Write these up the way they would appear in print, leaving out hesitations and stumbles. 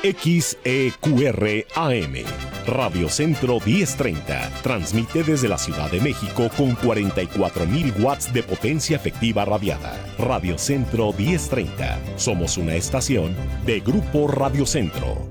XEQR AM, Radio Centro 1030, transmite desde la Ciudad de México con 44,000 watts de potencia efectiva radiada. Radio Centro 1030, somos una estación de Grupo Radio Centro.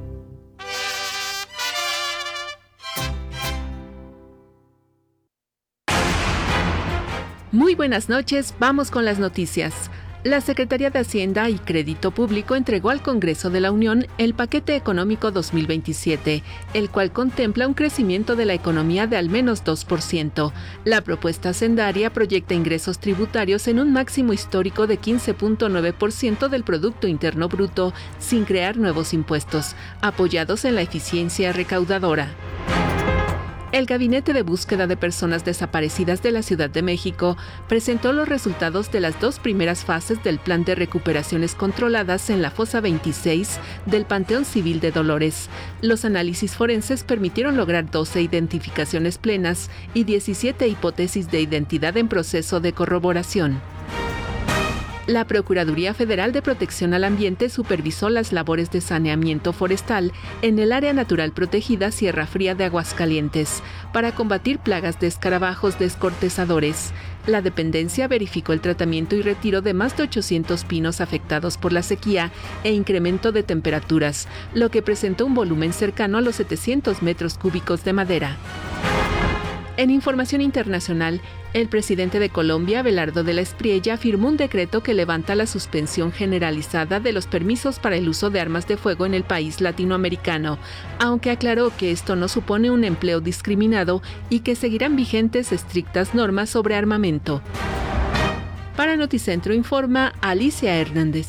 Muy buenas noches, vamos con las noticias. La Secretaría de Hacienda y Crédito Público entregó al Congreso de la Unión el Paquete Económico 2027, el cual contempla un crecimiento de la economía de al menos 2%. La propuesta hacendaria proyecta ingresos tributarios en un máximo histórico de 15.9% del Producto Interno Bruto, sin crear nuevos impuestos, apoyados en la eficiencia recaudadora. El Gabinete de Búsqueda de Personas Desaparecidas de la Ciudad de México presentó los resultados de las 2 primeras fases del Plan de Recuperaciones Controladas en la Fosa 26 del Panteón Civil de Dolores. Los análisis forenses permitieron lograr 12 identificaciones plenas y 17 hipótesis de identidad en proceso de corroboración. La Procuraduría Federal de Protección al Ambiente supervisó las labores de saneamiento forestal en el área natural protegida Sierra Fría de Aguascalientes para combatir plagas de escarabajos descortezadores. La dependencia verificó el tratamiento y retiro de más de 800 pinos afectados por la sequía e incremento de temperaturas, lo que presentó un volumen cercano a los 700 metros cúbicos de madera. En información internacional, el presidente de Colombia, Abelardo de la Espriella, firmó un decreto que levanta la suspensión generalizada de los permisos para el uso de armas de fuego en el país latinoamericano, aunque aclaró que esto no supone un empleo discriminado y que seguirán vigentes estrictas normas sobre armamento. Para Noticentro informa Alicia Hernández.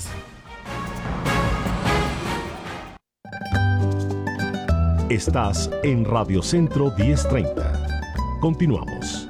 Estás en Radio Centro 1030. Continuamos.